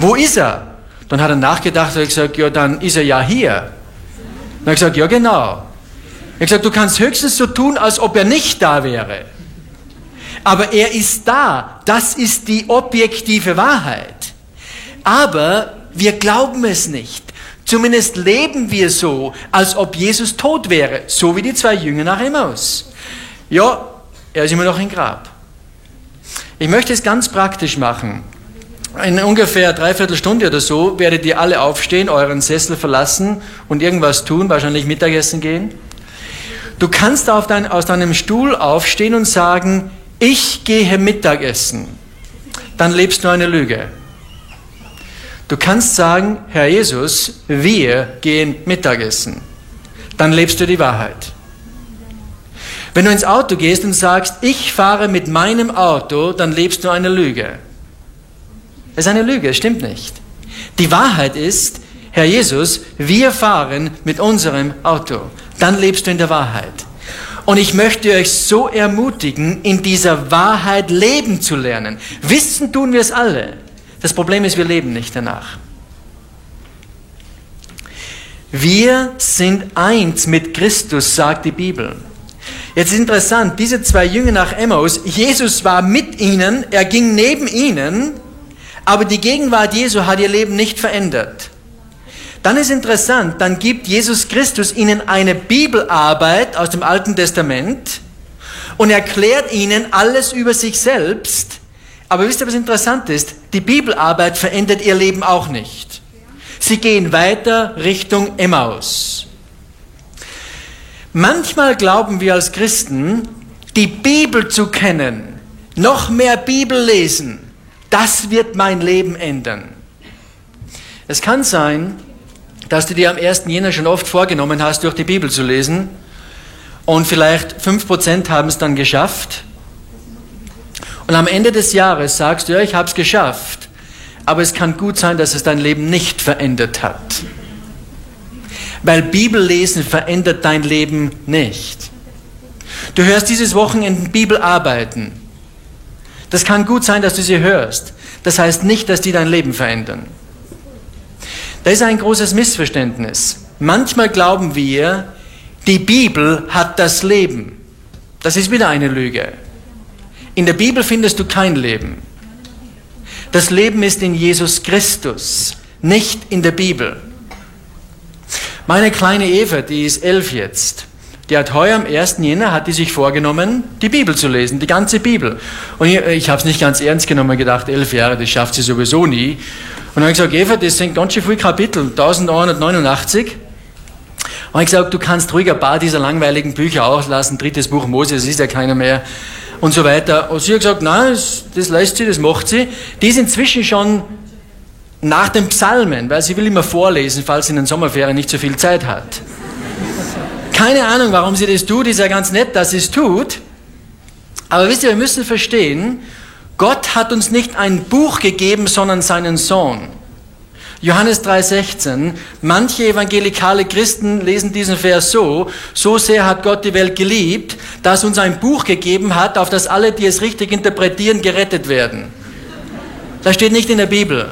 Wo ist er? Dann hat er nachgedacht und gesagt, ja, dann ist er ja hier. Dann hat er gesagt, ja genau. Er hat gesagt, du kannst höchstens so tun, als ob er nicht da wäre. Aber er ist da. Das ist die objektive Wahrheit. Aber wir glauben es nicht. Zumindest leben wir so, als ob Jesus tot wäre. So wie die 2 Jünger nach Emmaus. Ja, er ist immer noch im Grab. Ich möchte es ganz praktisch machen. In ungefähr 3/4 Stunde oder so werdet ihr alle aufstehen, euren Sessel verlassen und irgendwas tun, wahrscheinlich Mittagessen gehen. Du kannst aus deinem Stuhl aufstehen und sagen, ich gehe Mittagessen. Dann lebst du eine Lüge. Du kannst sagen, Herr Jesus, wir gehen Mittagessen. Dann lebst du die Wahrheit. Wenn du ins Auto gehst und sagst, ich fahre mit meinem Auto, dann lebst du eine Lüge. Das ist eine Lüge, es stimmt nicht. Die Wahrheit ist, Herr Jesus, wir fahren mit unserem Auto. Dann lebst du in der Wahrheit. Und ich möchte euch so ermutigen, in dieser Wahrheit leben zu lernen. Wissen tun wir es alle. Das Problem ist, wir leben nicht danach. Wir sind eins mit Christus, sagt die Bibel. Jetzt ist interessant, diese 2 Jünger nach Emmaus, Jesus war mit ihnen, er ging neben ihnen, aber die Gegenwart Jesu hat ihr Leben nicht verändert. Dann ist interessant, dann gibt Jesus Christus ihnen eine Bibelarbeit aus dem Alten Testament und erklärt ihnen alles über sich selbst. Aber wisst ihr, was interessant ist? Die Bibelarbeit verändert ihr Leben auch nicht. Sie gehen weiter Richtung Emmaus. Manchmal glauben wir als Christen, die Bibel zu kennen, noch mehr Bibel lesen, das wird mein Leben ändern. Es kann sein, dass du dir am 1. Jänner schon oft vorgenommen hast, durch die Bibel zu lesen und vielleicht 5% haben es dann geschafft. Und am Ende des Jahres sagst du, ja, ich habe es geschafft, aber es kann gut sein, dass es dein Leben nicht verändert hat. Weil Bibellesen verändert dein Leben nicht. Du hörst dieses Wochenende Bibelarbeiten. Das kann gut sein, dass du sie hörst. Das heißt nicht, dass die dein Leben verändern. Da ist ein großes Missverständnis. Manchmal glauben wir, die Bibel hat das Leben. Das ist wieder eine Lüge. In der Bibel findest du kein Leben. Das Leben ist in Jesus Christus, nicht in der Bibel. Meine kleine Eva, die ist 11 jetzt, die hat heuer am 1. Jänner, hat die sich vorgenommen, die Bibel zu lesen, die ganze Bibel. Und ich habe es nicht ganz ernst genommen, gedacht, 11 Jahre, das schafft sie sowieso nie. Und dann habe ich gesagt, Eva, das sind ganz schön viele Kapitel, 1189. Und ich gesagt, du kannst ruhig ein paar dieser langweiligen Bücher auslassen, 3. Buch Mose, das ist ja keiner mehr, und so weiter. Und sie hat gesagt, nein, das lässt sie, das macht sie. Die ist inzwischen schon nach den Psalmen, weil sie will immer vorlesen, falls sie in den Sommerferien nicht so viel Zeit hat. Keine Ahnung, warum sie das tut, ist ja ganz nett, dass sie es tut. Aber wisst ihr, wir müssen verstehen, Gott hat uns nicht ein Buch gegeben, sondern seinen Sohn. Johannes 3,16, manche evangelikale Christen lesen diesen Vers so sehr hat Gott die Welt geliebt, dass uns ein Buch gegeben hat, auf das alle, die es richtig interpretieren, gerettet werden. Das steht nicht in der Bibel.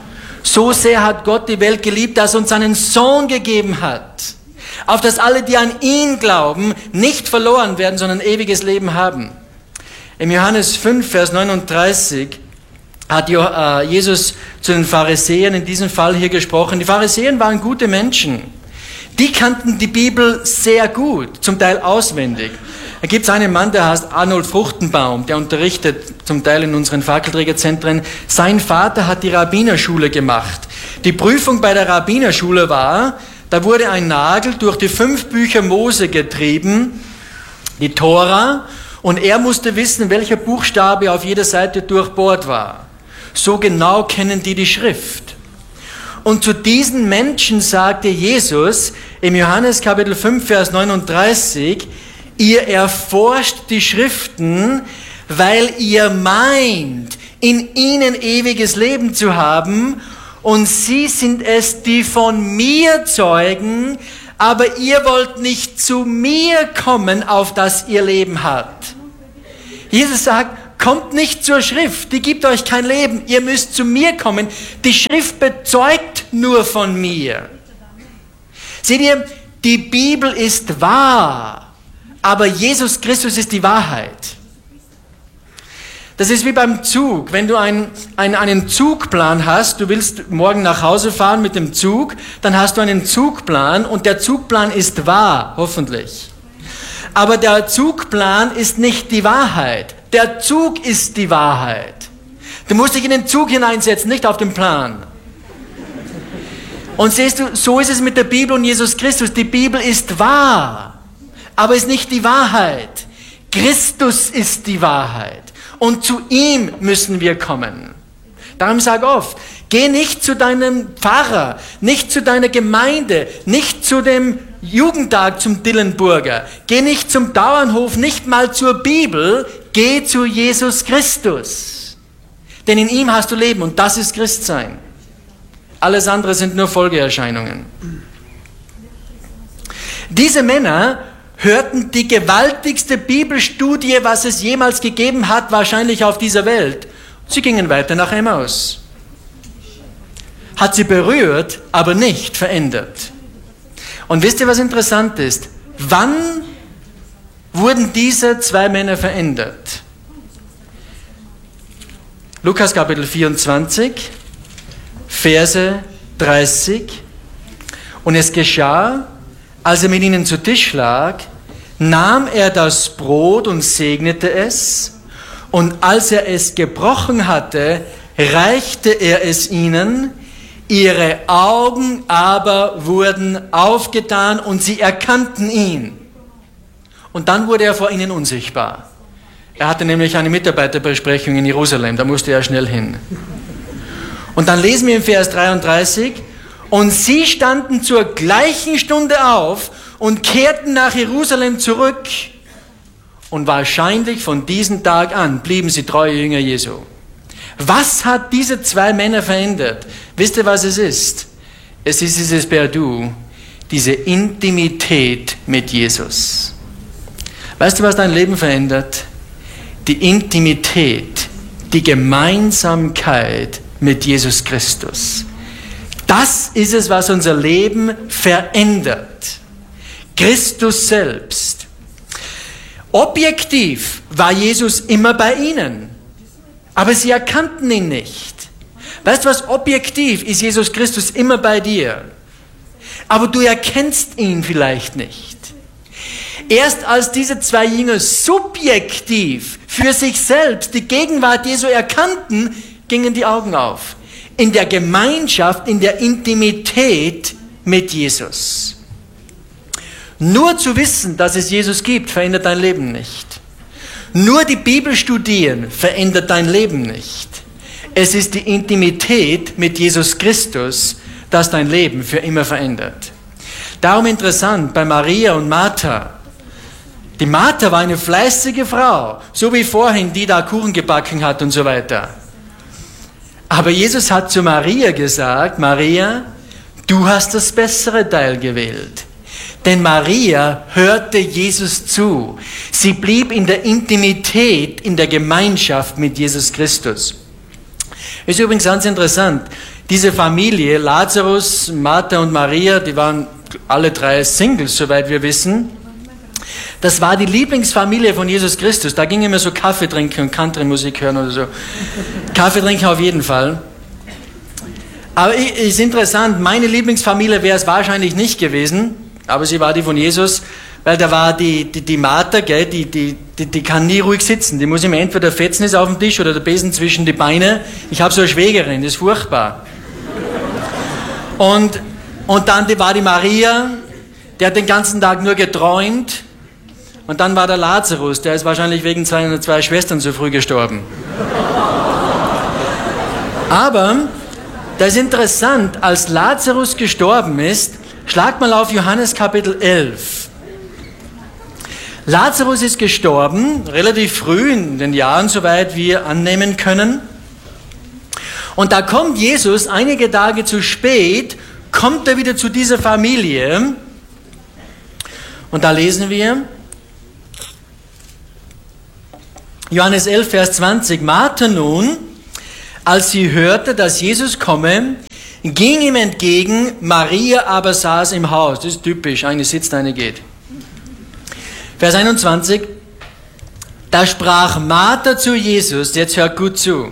So sehr hat Gott die Welt geliebt, dass er uns seinen Sohn gegeben hat, auf das alle, die an ihn glauben, nicht verloren werden, sondern ewiges Leben haben. Im Johannes 5, Vers 39 hat Jesus zu den Pharisäern in diesem Fall hier gesprochen. Die Pharisäer waren gute Menschen. Die kannten die Bibel sehr gut, zum Teil auswendig. Da gibt es einen Mann, der heißt Arnold Fruchtenbaum, der unterrichtet zum Teil in unseren Fackelträgerzentren. Sein Vater hat die Rabbinerschule gemacht. Die Prüfung bei der Rabbinerschule war, da wurde ein Nagel durch die 5 Bücher Mose getrieben, die Tora, und er musste wissen, welcher Buchstabe auf jeder Seite durchbohrt war. So genau kennen die Schrift. Und zu diesen Menschen sagte Jesus im Johannes Kapitel 5, Vers 39, ihr erforscht die Schriften, weil ihr meint, in ihnen ewiges Leben zu haben, und sie sind es, die von mir zeugen, aber ihr wollt nicht zu mir kommen, auf das ihr Leben habt. Jesus sagt, kommt nicht zur Schrift, die gibt euch kein Leben, ihr müsst zu mir kommen. Die Schrift bezeugt nur von mir. Seht ihr, die Bibel ist wahr, aber Jesus Christus ist die Wahrheit. Das ist wie beim Zug. Wenn du einen Zugplan hast, du willst morgen nach Hause fahren mit dem Zug, dann hast du einen Zugplan und der Zugplan ist wahr, hoffentlich. Aber der Zugplan ist nicht die Wahrheit. Der Zug ist die Wahrheit. Du musst dich in den Zug hineinsetzen, nicht auf den Plan. Und siehst du, so ist es mit der Bibel und Jesus Christus. Die Bibel ist wahr, aber ist nicht die Wahrheit. Christus ist die Wahrheit. Und zu ihm müssen wir kommen. Darum sage ich oft, geh nicht zu deinem Pfarrer, nicht zu deiner Gemeinde, nicht zu dem Jugendtag zum Dillenburger, geh nicht zum Bauernhof, nicht mal zur Bibel, geh zu Jesus Christus. Denn in ihm hast du Leben und das ist Christsein. Alles andere sind nur Folgeerscheinungen. Diese Männer hörten die gewaltigste Bibelstudie, was es jemals gegeben hat, wahrscheinlich auf dieser Welt. Sie gingen weiter nach Emmaus. Hat sie berührt, aber nicht verändert. Und wisst ihr, was interessant ist? Wann wurden diese zwei Männer verändert? Lukas Kapitel 24, Verse 30. Und es geschah, als er mit ihnen zu Tisch lag, nahm er das Brot und segnete es, und als er es gebrochen hatte, reichte er es ihnen, ihre Augen aber wurden aufgetan und sie erkannten ihn. Und dann wurde er vor ihnen unsichtbar. Er hatte nämlich eine Mitarbeiterbesprechung in Jerusalem, da musste er schnell hin. Und dann lesen wir im Vers 33, und sie standen zur gleichen Stunde auf und kehrten nach Jerusalem zurück. Und wahrscheinlich von diesem Tag an blieben sie treue Jünger Jesu. Was hat diese zwei Männer verändert? Wisst ihr, was es ist? Es ist dieses Perdu, diese Intimität mit Jesus. Weißt du, was dein Leben verändert? Die Intimität, die Gemeinsamkeit mit Jesus Christus. Das ist es, was unser Leben verändert. Christus selbst. Objektiv war Jesus immer bei ihnen, aber sie erkannten ihn nicht. Weißt du was, objektiv ist Jesus Christus immer bei dir, aber du erkennst ihn vielleicht nicht. Erst als diese zwei Jünger subjektiv für sich selbst die Gegenwart Jesu erkannten, gingen die Augen auf. In der Gemeinschaft, in der Intimität mit Jesus. Nur zu wissen, dass es Jesus gibt, verändert dein Leben nicht. Nur die Bibel studieren verändert dein Leben nicht. Es ist die Intimität mit Jesus Christus, das dein Leben für immer verändert. Darum interessant bei Maria und Martha. Die Martha war eine fleißige Frau, so wie vorhin, die da Kuchen gebacken hat und so weiter. Aber Jesus hat zu Maria gesagt, Maria, du hast das bessere Teil gewählt. Denn Maria hörte Jesus zu. Sie blieb in der Intimität, in der Gemeinschaft mit Jesus Christus. Ist übrigens ganz interessant. Diese Familie, Lazarus, Martha und Maria, die waren alle drei Singles, soweit wir wissen. Das war die Lieblingsfamilie von Jesus Christus. Da ging immer so Kaffee trinken und Country-Musik hören oder so. Kaffee trinken auf jeden Fall. Aber ist interessant, meine Lieblingsfamilie wäre es wahrscheinlich nicht gewesen, aber sie war die von Jesus, weil da war die Martha, gell, die kann nie ruhig sitzen. Die muss immer entweder fetzen ist auf dem Tisch oder der Besen zwischen die Beine. Ich habe so eine Schwägerin, das ist furchtbar. Und dann war die Maria, die hat den ganzen Tag nur geträumt. Und dann war der Lazarus, der ist wahrscheinlich wegen seiner zwei Schwestern so früh gestorben. Aber das ist interessant, als Lazarus gestorben ist, schlag mal auf Johannes Kapitel 11. Lazarus ist gestorben, relativ früh in den Jahren, soweit wir annehmen können. Und da kommt Jesus, einige Tage zu spät, kommt er wieder zu dieser Familie. Und da lesen wir, Johannes 11, Vers 20. Martha nun, als sie hörte, dass Jesus komme, ging ihm entgegen, Maria aber saß im Haus. Das ist typisch, eine sitzt, eine geht. Vers 21. Da sprach Martha zu Jesus, jetzt hört gut zu.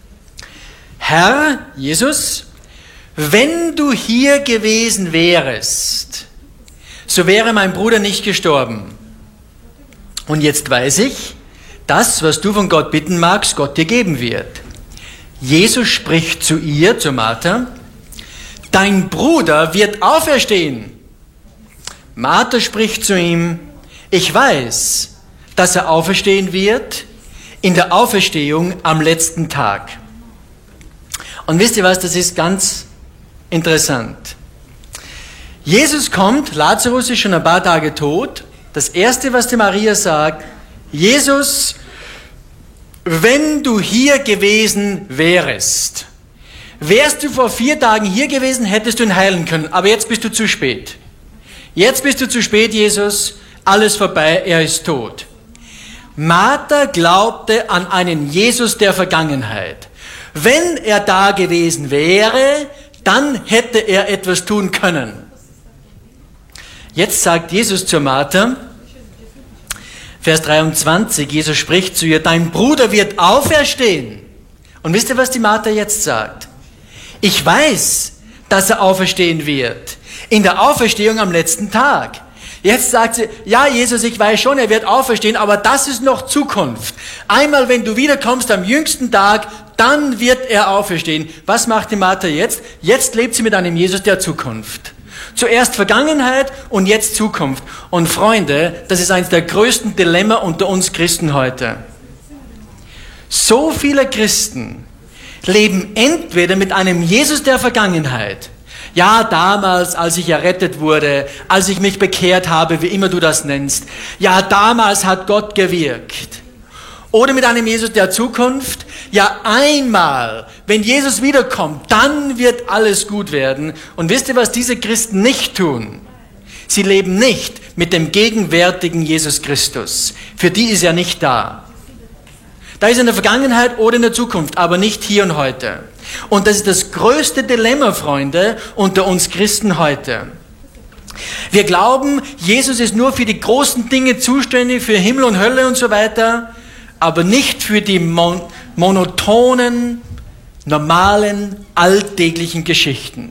Herr, Jesus, wenn du hier gewesen wärest, so wäre mein Bruder nicht gestorben. Und jetzt weiß ich, das, was du von Gott bitten magst, Gott dir geben wird. Jesus spricht zu ihr, zu Martha, dein Bruder wird auferstehen. Martha spricht zu ihm, ich weiß, dass er auferstehen wird in der Auferstehung am letzten Tag. Und wisst ihr was, das ist ganz interessant. Jesus kommt, Lazarus ist schon ein paar Tage tot. Das Erste, was die Maria sagt, Jesus, wenn du hier gewesen wärst, wärst du vor 4 Tagen hier gewesen, hättest du ihn heilen können. Aber jetzt bist du zu spät. Jetzt bist du zu spät, Jesus. Alles vorbei, er ist tot. Martha glaubte an einen Jesus der Vergangenheit. Wenn er da gewesen wäre, dann hätte er etwas tun können. Jetzt sagt Jesus zur Martha, Vers 23, Jesus spricht zu ihr, dein Bruder wird auferstehen. Und wisst ihr, was die Martha jetzt sagt? Ich weiß, dass er auferstehen wird. In der Auferstehung am letzten Tag. Jetzt sagt sie, ja Jesus, ich weiß schon, er wird auferstehen, aber das ist noch Zukunft. Einmal, wenn du wiederkommst am jüngsten Tag, dann wird er auferstehen. Was macht die Martha jetzt? Jetzt lebt sie mit einem Jesus der Zukunft. Zuerst Vergangenheit und jetzt Zukunft. Und Freunde, das ist eines der größten Dilemma unter uns Christen heute. So viele Christen leben entweder mit einem Jesus der Vergangenheit. Ja, damals, als ich errettet wurde, als ich mich bekehrt habe, wie immer du das nennst. Ja, damals hat Gott gewirkt. Oder mit einem Jesus der Zukunft. Ja, einmal, wenn Jesus wiederkommt, dann wird alles gut werden. Und wisst ihr, was diese Christen nicht tun? Sie leben nicht mit dem gegenwärtigen Jesus Christus. Für die ist er nicht da. Da ist er in der Vergangenheit oder in der Zukunft, aber nicht hier und heute. Und das ist das größte Dilemma, Freunde, unter uns Christen heute. Wir glauben, Jesus ist nur für die großen Dinge zuständig, für Himmel und Hölle und so weiter, aber nicht für die monotonen, normalen, alltäglichen Geschichten.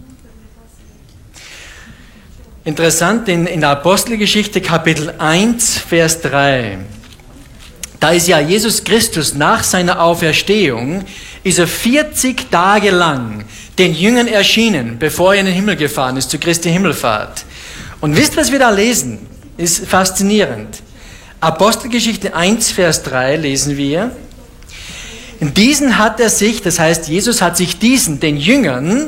Interessant, in der Apostelgeschichte Kapitel 1, Vers 3, da ist ja Jesus Christus nach seiner Auferstehung, ist er 40 Tage lang den Jüngern erschienen, bevor er in den Himmel gefahren ist, zu Christi Himmelfahrt. Und wisst, was wir da lesen? Ist faszinierend. Apostelgeschichte 1, Vers 3 lesen wir, in diesen hat er sich, das heißt, Jesus hat sich diesen, den Jüngern,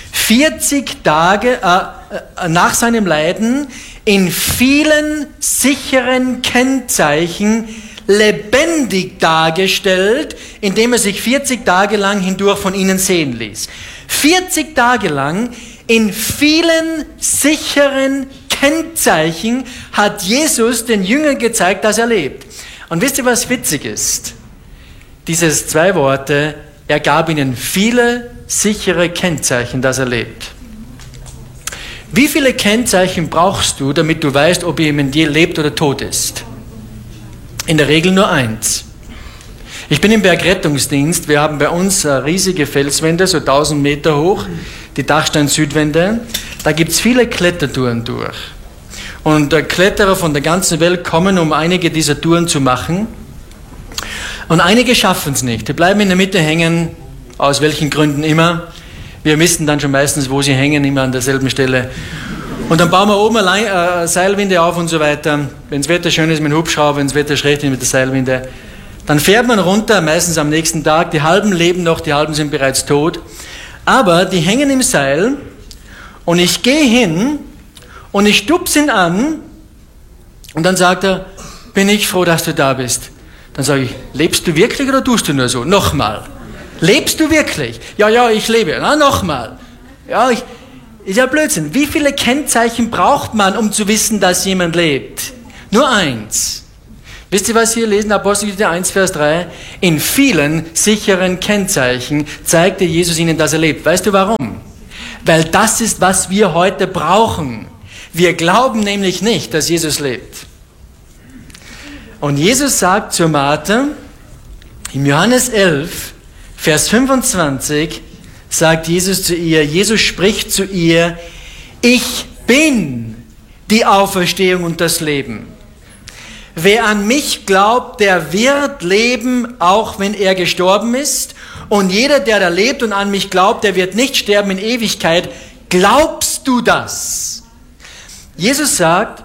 40 Tage nach seinem Leiden in vielen sicheren Kennzeichen lebendig dargestellt, indem er sich 40 Tage lang hindurch von ihnen sehen ließ. 40 Tage lang in vielen sicheren Kennzeichen hat Jesus den Jüngern gezeigt, dass er lebt. Und wisst ihr, was witzig ist? Dieses 2 Worte, er gab ihnen viele sichere Kennzeichen, dass er lebt. Wie viele Kennzeichen brauchst du, damit du weißt, ob jemand je lebt oder tot ist? In der Regel nur 1. Ich bin im Bergrettungsdienst. Wir haben bei uns riesige Felswände, so 1000 Meter hoch, die Dachstein-Südwände. Da gibt es viele Klettertouren durch. Und Kletterer von der ganzen Welt kommen, um einige dieser Touren zu machen. Und einige schaffen es nicht. Die bleiben in der Mitte hängen, aus welchen Gründen immer. Wir wissen dann schon meistens, wo sie hängen, immer an derselben Stelle. Und dann bauen wir oben eine Seilwinde auf und so weiter. Wenn das Wetter schön ist mit dem Hubschrauber, wenn das Wetter schlecht ist mit der Seilwinde. Dann fährt man runter, meistens am nächsten Tag. Die halben leben noch, die halben sind bereits tot. Aber die hängen im Seil und ich gehe hin und ich stupse ihn an und dann sagt er, bin ich froh, dass du da bist. Dann sage ich, lebst du wirklich oder tust du nur so? Nochmal. Lebst du wirklich? Ja, ich lebe. Na, nochmal. Ja, ist ja Blödsinn. Wie viele Kennzeichen braucht man, um zu wissen, dass jemand lebt? Nur 1. Wisst ihr, was hier lesen? Apostelgeschichte 1, Vers 3. In vielen sicheren Kennzeichen zeigte Jesus ihnen, dass er lebt. Weißt du warum? Weil das ist, was wir heute brauchen. Wir glauben nämlich nicht, dass Jesus lebt. Und Jesus sagt zur Martha, im Johannes 11, Vers 25, sagt Jesus zu ihr, Jesus spricht zu ihr, ich bin die Auferstehung und das Leben. Wer an mich glaubt, der wird leben, auch wenn er gestorben ist. Und jeder, der da lebt und an mich glaubt, der wird nicht sterben in Ewigkeit. Glaubst du das? Jesus sagt,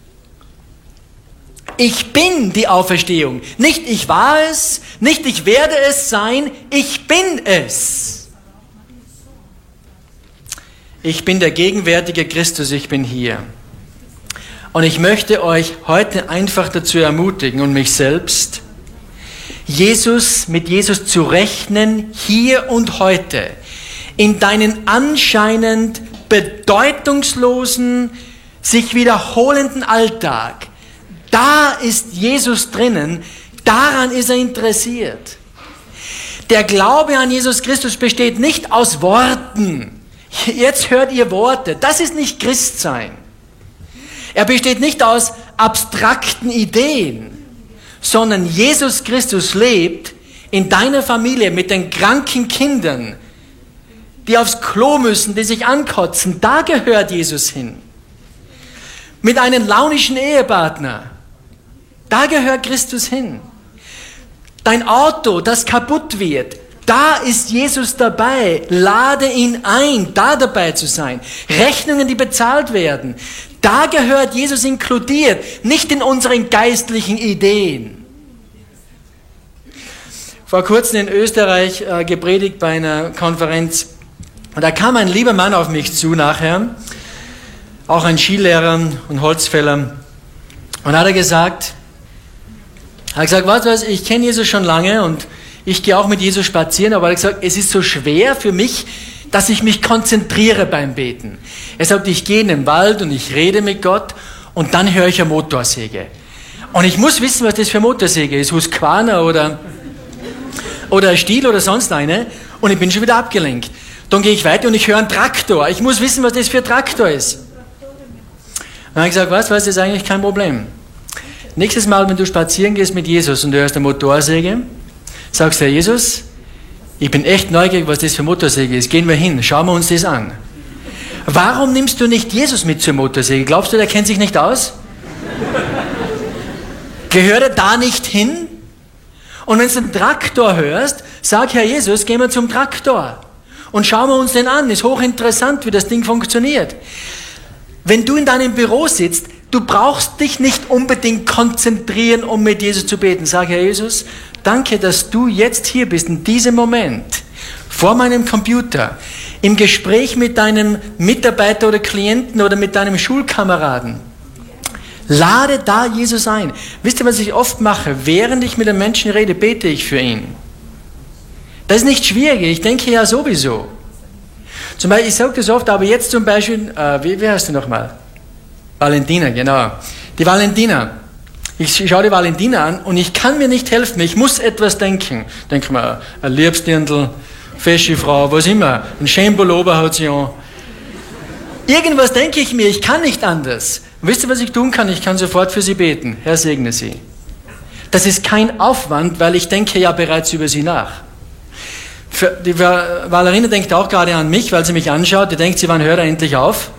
ich bin die Auferstehung. Nicht ich war es, nicht ich werde es sein, ich bin es. Ich bin der gegenwärtige Christus, ich bin hier. Und ich möchte euch heute einfach dazu ermutigen und mich selbst, mit Jesus zu rechnen, hier und heute, in deinen anscheinend bedeutungslosen, sich wiederholenden Alltag. Da ist Jesus drinnen, daran ist er interessiert. Der Glaube an Jesus Christus besteht nicht aus Worten. Jetzt hört ihr Worte, das ist nicht Christsein. Er besteht nicht aus abstrakten Ideen, sondern Jesus Christus lebt in deiner Familie mit den kranken Kindern, die aufs Klo müssen, die sich ankotzen. Da gehört Jesus hin. Mit einem launischen Ehepartner. Da gehört Christus hin. Dein Auto, das kaputt wird. Da ist Jesus dabei. Lade ihn ein, da dabei zu sein. Rechnungen, die bezahlt werden. Da gehört Jesus inkludiert, nicht in unseren geistlichen Ideen. Vor kurzem in Österreich gepredigt bei einer Konferenz. Und da kam ein lieber Mann auf mich zu nachher, auch ein Skilehrer und Holzfäller. Und hat er gesagt, was, ich kenne Jesus schon lange und ich gehe auch mit Jesus spazieren, aber er hat gesagt, es ist so schwer für mich, dass ich mich konzentriere beim Beten. Er sagt, ich gehe in den Wald und ich rede mit Gott und dann höre ich eine Motorsäge. Und ich muss wissen, was das für eine Motorsäge ist, Husqvarna oder ein Stihl oder sonst eine, und ich bin schon wieder abgelenkt. Dann gehe ich weiter und ich höre einen Traktor. Ich muss wissen, was das für ein Traktor ist. Und dann habe ich gesagt, das ist eigentlich kein Problem. Nächstes Mal, wenn du spazieren gehst mit Jesus und du hörst eine Motorsäge, sagst du, Herr Jesus, ich bin echt neugierig, was das für eine Motorsäge ist. Gehen wir hin, schauen wir uns das an. Warum nimmst du nicht Jesus mit zur Motorsäge? Glaubst du, der kennt sich nicht aus? Gehört er da nicht hin? Und wenn du einen Traktor hörst, sag, Herr Jesus, gehen wir zum Traktor und schauen wir uns den an. Ist hochinteressant, wie das Ding funktioniert. Wenn du in deinem Büro sitzt, du brauchst dich nicht unbedingt konzentrieren, um mit Jesus zu beten. Sag, Herr Jesus, danke, dass du jetzt hier bist, in diesem Moment, vor meinem Computer, im Gespräch mit deinem Mitarbeiter oder Klienten oder mit deinem Schulkameraden. Lade da Jesus ein. Wisst ihr, was ich oft mache? Während ich mit einem Menschen rede, bete ich für ihn. Das ist nicht schwierig, ich denke ja sowieso. Zum Beispiel, ich sage das oft, aber jetzt zum Beispiel, wie heißt du nochmal? Valentina, genau. Die Valentina. Ich schaue die Valentina an und ich kann mir nicht helfen. Ich muss etwas denken. Denk mal, ein Liebsdirndl, fesche Frau, was immer. Ein Schembolober hat sie an. Irgendwas denke ich mir, ich kann nicht anders. Und wisst ihr, was ich tun kann? Ich kann sofort für sie beten. Herr, segne sie. Das ist kein Aufwand, weil ich denke ja bereits über sie nach. Die Valerina denkt auch gerade an mich, weil sie mich anschaut. Die denkt, wann hört er endlich auf?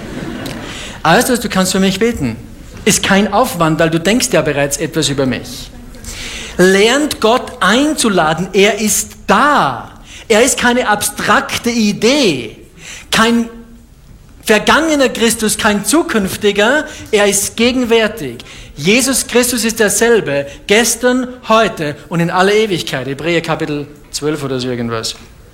Also, du kannst für mich beten. Ist kein Aufwand, weil du denkst ja bereits etwas über mich. Lernt Gott einzuladen. Er ist da. Er ist keine abstrakte Idee. Kein vergangener Christus, kein zukünftiger. Er ist gegenwärtig. Jesus Christus ist derselbe. Gestern, heute und in alle Ewigkeit. Hebräer Kapitel 12 oder so irgendwas.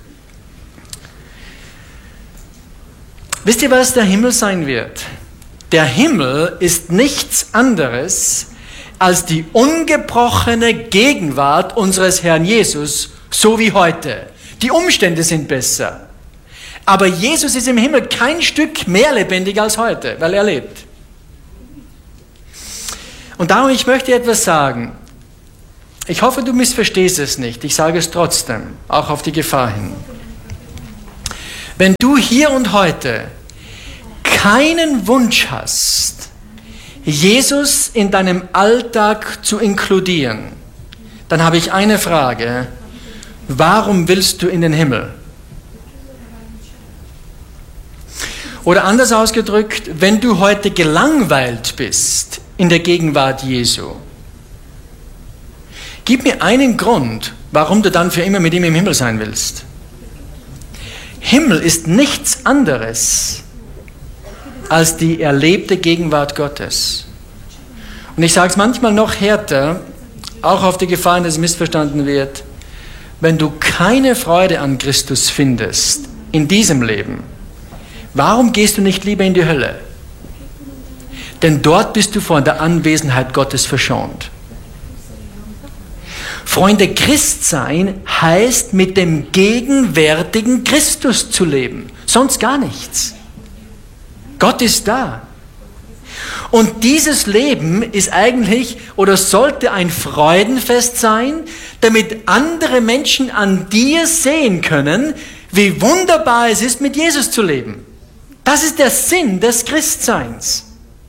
Wisst ihr, was der Himmel sein wird? Der Himmel ist nichts anderes als die ungebrochene Gegenwart unseres Herrn Jesus, so wie heute. Die Umstände sind besser. Aber Jesus ist im Himmel kein Stück mehr lebendig als heute, weil er lebt. Und darum, ich möchte etwas sagen. Ich hoffe, du missverstehst es nicht. Ich sage es trotzdem, auch auf die Gefahr hin. Wenn du hier und heute keinen Wunsch hast, Jesus in deinem Alltag zu inkludieren, dann habe ich eine Frage. Warum willst du in den Himmel? Oder anders ausgedrückt, wenn du heute gelangweilt bist in der Gegenwart Jesu, gib mir einen Grund, warum du dann für immer mit ihm im Himmel sein willst. Himmel ist nichts anderes als die erlebte Gegenwart Gottes. Und ich sage es manchmal noch härter, auch auf die Gefahr, dass es missverstanden wird, wenn du keine Freude an Christus findest in diesem Leben, warum gehst du nicht lieber in die Hölle? Denn dort bist du von der Anwesenheit Gottes verschont. Freunde, Christsein heißt, mit dem gegenwärtigen Christus zu leben. Sonst gar nichts. Gott ist da. Und dieses Leben ist eigentlich oder sollte ein Freudenfest sein, damit andere Menschen an dir sehen können, wie wunderbar es ist, mit Jesus zu leben. Das ist der Sinn des Christseins.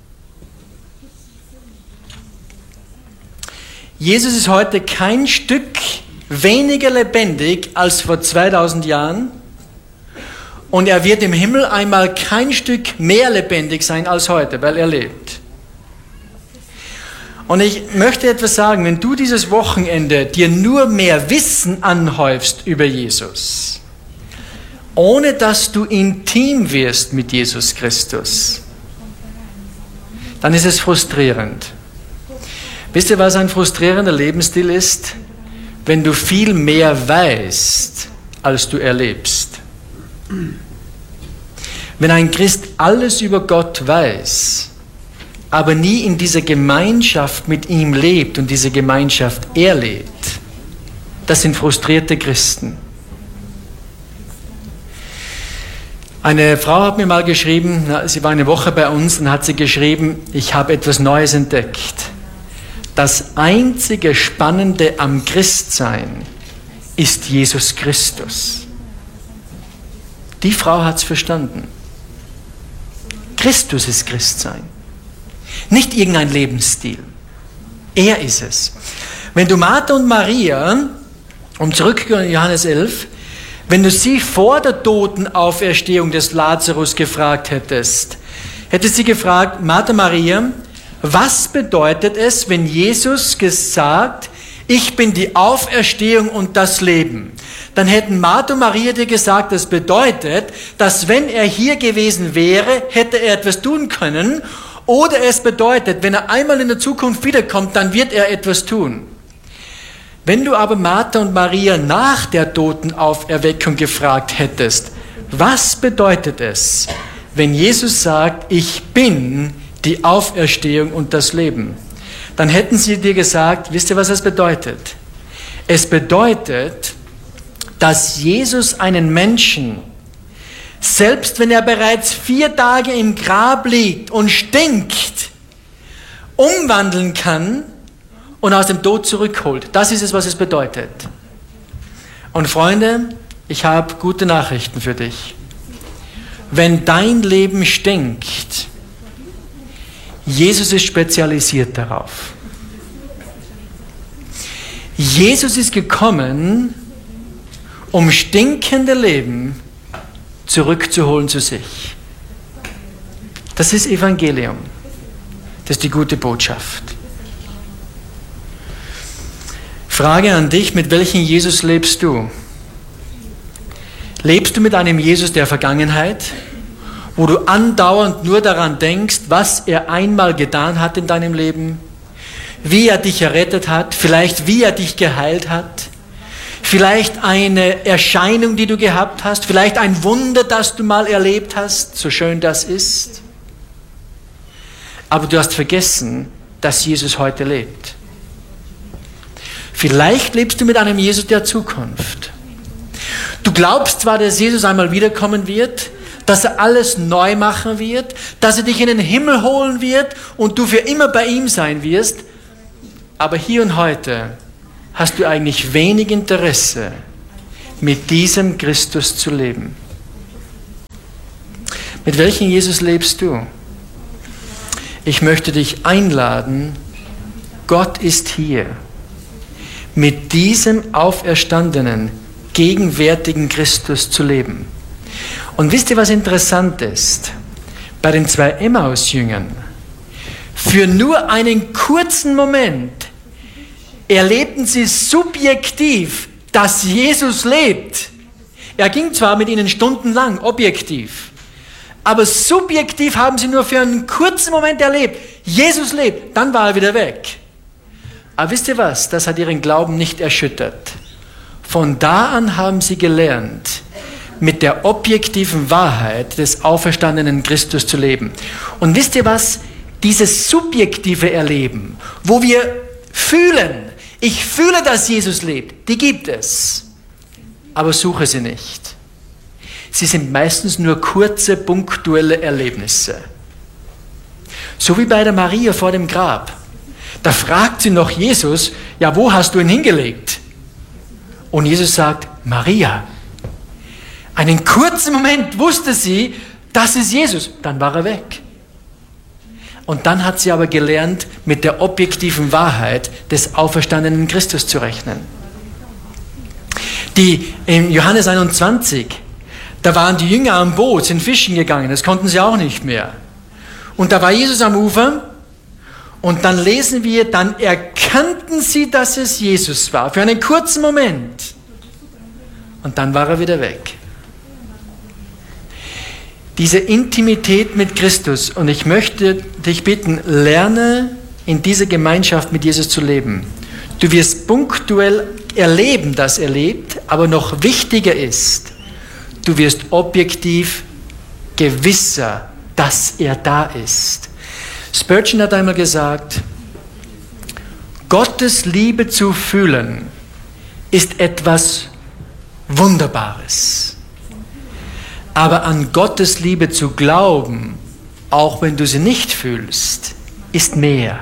Jesus ist heute kein Stück weniger lebendig als vor 2000 Jahren und er wird im Himmel einmal kein Stück mehr lebendig sein als heute, weil er lebt. Und ich möchte etwas sagen, wenn du dieses Wochenende dir nur mehr Wissen anhäufst über Jesus, ohne dass du intim wirst mit Jesus Christus, dann ist es frustrierend. Wisst ihr, was ein frustrierender Lebensstil ist? Wenn du viel mehr weißt, als du erlebst. Wenn ein Christ alles über Gott weiß, aber nie in dieser Gemeinschaft mit ihm lebt und diese Gemeinschaft erlebt, das sind frustrierte Christen. Eine Frau hat mir mal geschrieben, sie war eine Woche bei uns und hat sie geschrieben, ich habe etwas Neues entdeckt. Das einzige Spannende am Christsein ist Jesus Christus. Die Frau hat es verstanden. Christus ist Christsein. Nicht irgendein Lebensstil. Er ist es. Wenn du Martha und Maria, um zurückzugehen in Johannes 11, wenn du sie vor der Totenauferstehung des Lazarus gefragt hättest, hättest sie gefragt, Martha, Maria, was bedeutet es, wenn Jesus gesagt, ich bin die Auferstehung und das Leben? Dann hätten Martha und Maria dir gesagt, das bedeutet, dass wenn er hier gewesen wäre, hätte er etwas tun können. Oder es bedeutet, wenn er einmal in der Zukunft wiederkommt, dann wird er etwas tun. Wenn du aber Martha und Maria nach der Totenauferweckung gefragt hättest, was bedeutet es, wenn Jesus sagt, ich bin die Auferstehung und das Leben, dann hätten sie dir gesagt, wisst ihr, was das bedeutet? Es bedeutet, dass Jesus einen Menschen, selbst wenn er bereits 4 Tage im Grab liegt und stinkt, umwandeln kann und aus dem Tod zurückholt. Das ist es, was es bedeutet. Und Freunde, ich habe gute Nachrichten für dich. Wenn dein Leben stinkt, Jesus ist spezialisiert darauf. Jesus ist gekommen, um stinkende Leben zurückzuholen zu sich. Das ist Evangelium. Das ist die gute Botschaft. Frage an dich, mit welchem Jesus lebst du? Lebst du mit einem Jesus der Vergangenheit, wo du andauernd nur daran denkst, was er einmal getan hat in deinem Leben, wie er dich errettet hat, vielleicht wie er dich geheilt hat, vielleicht eine Erscheinung, die du gehabt hast, vielleicht ein Wunder, das du mal erlebt hast, so schön das ist. Aber du hast vergessen, dass Jesus heute lebt. Vielleicht lebst du mit einem Jesus der Zukunft. Du glaubst zwar, dass Jesus einmal wiederkommen wird, dass er alles neu machen wird, dass er dich in den Himmel holen wird und du für immer bei ihm sein wirst. Aber hier und heute hast du eigentlich wenig Interesse, mit diesem Christus zu leben. Mit welchem Jesus lebst du? Ich möchte dich einladen, Gott ist hier, mit diesem auferstandenen, gegenwärtigen Christus zu leben. Und wisst ihr, was interessant ist? Bei den 2 Emmaus-Jüngern, für nur einen kurzen Moment erlebten sie subjektiv, dass Jesus lebt. Er ging zwar mit ihnen stundenlang, objektiv, aber subjektiv haben sie nur für einen kurzen Moment erlebt, Jesus lebt, dann war er wieder weg. Aber wisst ihr was? Das hat ihren Glauben nicht erschüttert. Von da an haben sie gelernt, mit der objektiven Wahrheit des auferstandenen Christus zu leben. Und wisst ihr was? Dieses subjektive Erleben, wo wir fühlen, ich fühle, dass Jesus lebt, die gibt es. Aber suche sie nicht. Sie sind meistens nur kurze, punktuelle Erlebnisse. So wie bei der Maria vor dem Grab. Da fragt sie noch Jesus, ja, wo hast du ihn hingelegt? Und Jesus sagt, Maria. Einen kurzen Moment wusste sie, das ist Jesus. Dann war er weg. Und dann hat sie aber gelernt, mit der objektiven Wahrheit des auferstandenen Christus zu rechnen. In Johannes 21, da waren die Jünger am Boot, sind fischen gegangen, das konnten sie auch nicht mehr. Und da war Jesus am Ufer und dann lesen wir, dann erkannten sie, dass es Jesus war, für einen kurzen Moment. Und dann war er wieder weg. Diese Intimität mit Christus, und ich möchte dich bitten, lerne in dieser Gemeinschaft mit Jesus zu leben. Du wirst punktuell erleben, dass er lebt, aber noch wichtiger ist, du wirst objektiv gewisser, dass er da ist. Spurgeon hat einmal gesagt, Gottes Liebe zu fühlen ist etwas Wunderbares. Aber an Gottes Liebe zu glauben, auch wenn du sie nicht fühlst, ist mehr.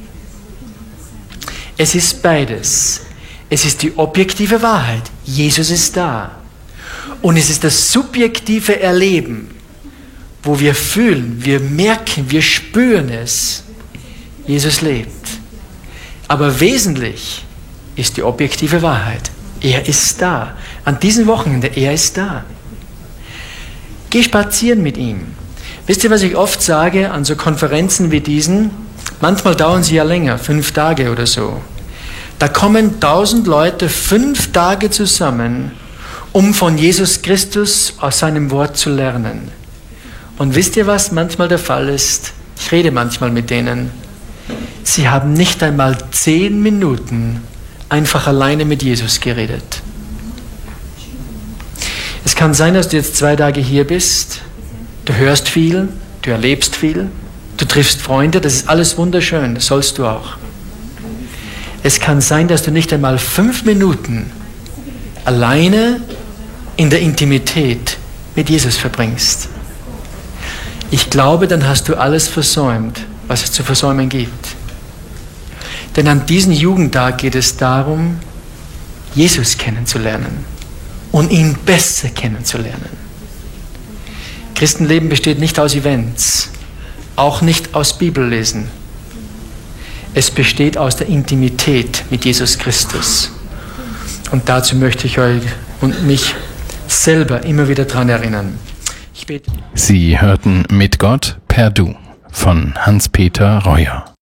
Es ist beides. Es ist die objektive Wahrheit. Jesus ist da. Und es ist das subjektive Erleben, wo wir fühlen, wir merken, wir spüren es. Jesus lebt. Aber wesentlich ist die objektive Wahrheit. Er ist da. An diesem Wochenende, er ist da. Geh spazieren mit ihm. Wisst ihr, was ich oft sage an so Konferenzen wie diesen? Manchmal dauern sie ja länger, 5 Tage oder so. Da kommen 1000 Leute 5 Tage zusammen, um von Jesus Christus aus seinem Wort zu lernen. Und wisst ihr, was manchmal der Fall ist? Ich rede manchmal mit denen. Sie haben nicht einmal 10 Minuten einfach alleine mit Jesus geredet. Es kann sein, dass du jetzt 2 Tage hier bist, du hörst viel, du erlebst viel, du triffst Freunde, das ist alles wunderschön, das sollst du auch. Es kann sein, dass du nicht einmal 5 Minuten alleine in der Intimität mit Jesus verbringst. Ich glaube, dann hast du alles versäumt, was es zu versäumen gibt. Denn an diesem Jugendtag geht es darum, Jesus kennenzulernen und ihn besser kennenzulernen. Christenleben besteht nicht aus Events, auch nicht aus Bibellesen. Es besteht aus der Intimität mit Jesus Christus. Und dazu möchte ich euch und mich selber immer wieder daran erinnern. Ich bete. Sie hörten Mit Gott per Du von Hans-Peter Reuer.